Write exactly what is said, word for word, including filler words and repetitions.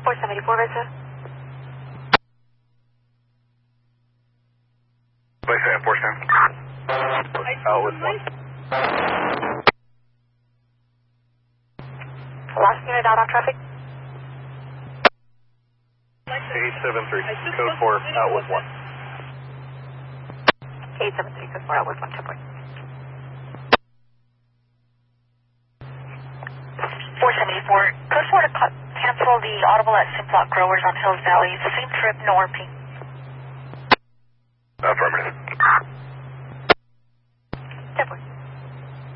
four seventy-four, Vista. Place at four seven. Out with one. Last unit out on traffic. eight seven three, code four, out with one. eight seven three, code four, out with one, ten point. four seventy-four, code four to cancel the audible at Simplot Growers on Hills Valley. It's the same trip, no R P. Affirmative.